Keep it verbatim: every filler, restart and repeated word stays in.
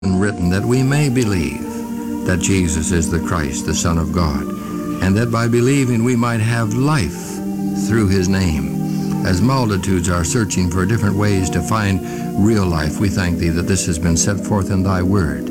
written that we may believe that Jesus is the Christ, the Son of God, and that by believing we might have life through his name. As multitudes are searching for different ways to find real life, we thank thee that this has been set forth in thy word.